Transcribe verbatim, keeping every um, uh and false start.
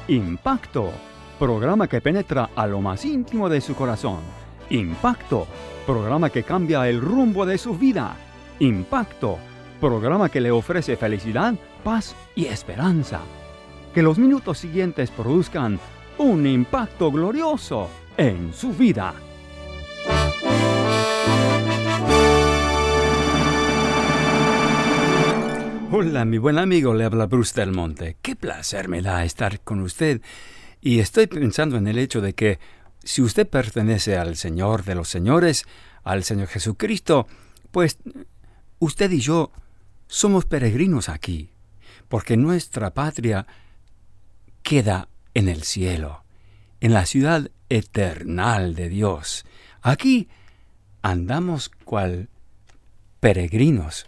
Impacto, programa que penetra a lo más íntimo de su corazón. Impacto, programa que cambia el rumbo de su vida. Impacto, programa que le ofrece felicidad, paz y esperanza. Que los minutos siguientes produzcan un impacto glorioso en su vida. Hola, mi buen amigo, le habla Bruce Del Monte. Qué placer me da estar con usted. Y estoy pensando en el hecho de que si usted pertenece al Señor de los Señores, al Señor Jesucristo, pues usted y yo somos peregrinos aquí, porque nuestra patria queda en el cielo, en la ciudad eternal de Dios. Aquí andamos cual peregrinos,